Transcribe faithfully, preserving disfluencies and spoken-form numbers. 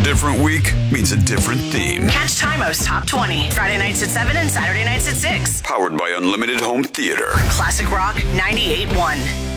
A different week means a different theme. Catch Timo's Top twenty, Friday nights at seven and Saturday nights at six. Powered by Unlimited Home Theater. Classic Rock ninety-eight point one.